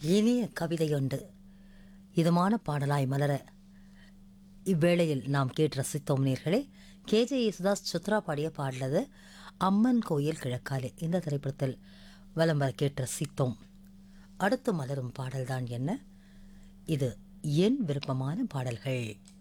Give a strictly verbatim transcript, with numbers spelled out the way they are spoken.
இனிய கவிதையொன்று இதமான பாடலாய் மலர இவ்வேளையில் நாம் கேட்டு ரசித்தோம் நேர்களே. கேஜே யேசுதாஸ் சித்ரா பாடிய பாடலது அம்மன் கோயில் கிழக்காலே. இந்த திரைப்படத்தில் வலம் வர கேட்டு ரசித்தோம். அடுத்து மலரும் பாடல்தான் என்ன? இது என் விருப்பமான பாடல்கள்.